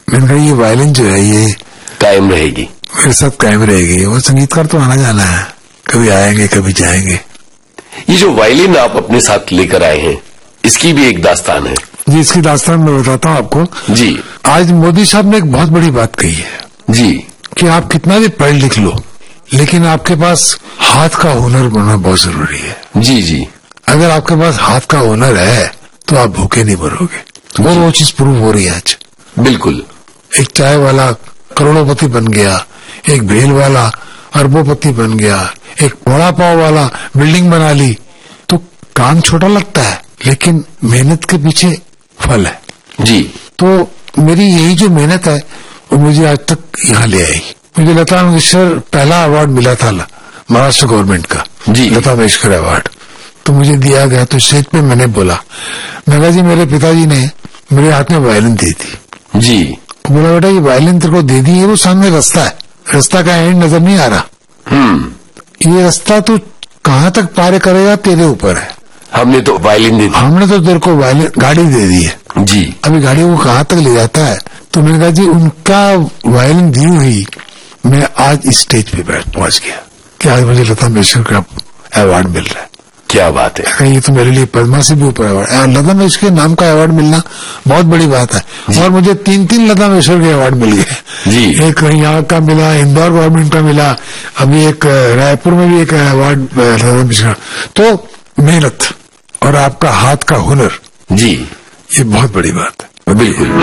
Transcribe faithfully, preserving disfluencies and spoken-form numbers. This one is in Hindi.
मैंने कहा ये वायलिन जो है ये कायम रहेगी, मेरे साथ कायम रहेगी। वो संगीतकार तो आना जाना है, कभी आएंगे कभी जाएंगे। ये जो वायलिन आप अपने साथ लेकर आए हैं, इसकी भी एक दास्तान है। जी, इसकी दास्तान मैं बताता हूँ आपको। जी। आज मोदी साहब ने एक बहुत बड़ी बात कही है जी कि आप कितना भी पढ़ लिख लो, लेकिन आपके पास हाथ का हुनर होना बहुत जरूरी है। जी जी। अगर आपके पास हाथ का हुनर है तो आप भूखे नहीं मरोगे। तो और वो चीज प्रूव हो रही है आज। बिल्कुल। एक चाय वाला करोड़ों बन गया, एक भेल वाला अरबोपति बन गया, एक वड़ा पाव वाला बिल्डिंग बना ली। तो काम छोटा लगता है, लेकिन मेहनत के पीछे फल है। जी। तो मेरी यही जो मेहनत है वो मुझे आज तक यहाँ ले आई। मुझे लता मंगेशकर पहला अवार्ड मिला था महाराष्ट्र गवर्नमेंट का। जी। लता मंगेशकर अवार्ड तो मुझे दिया गया। तो स्टेज पे मैंने बोला, नगा जी मेरे पिताजी ने मेरे हाथ में वायलिन दी थी। जी। बोला बेटा ये वायलिन तेरे को दे दी है, वो सामने रास्ता है, रास्ता का एंड नजर नहीं आ रहा। हम्म। ये रास्ता तू कहाँ तक पार करेगा तेरे ऊपर है। हमने तो वायलिन दे दी। हमने तो तेरे को वायलिन गाड़ी दे दी है। जी। अभी गाड़ी को कहाँ तक ले जाता है। तो मैंने कहा जी उनका वायलिन दी हुई मैं आज इस स्टेज पे बैठ पहुंच गया कि आज मुझे लता मंगेशकर का अवार्ड मिल रहा है। क्या बात है। ये तो मेरे लिए पद्मा से भी ऊपर अवार्ड। लता मंगेशकर के नाम का अवार्ड मिलना बहुत बड़ी बात है। और मुझे तीन तीन लता मंगेशकर के अवार्ड मिल गए। जी। एक यहाँ का मिला, इंदौर गवर्नमेंट का मिला, अभी एक रायपुर में भी एक अवार्ड लता मंगेशकर। तो मेहनत और आपका हाथ का हुनर, जी, ये बहुत बड़ी बात है। बिल्कुल।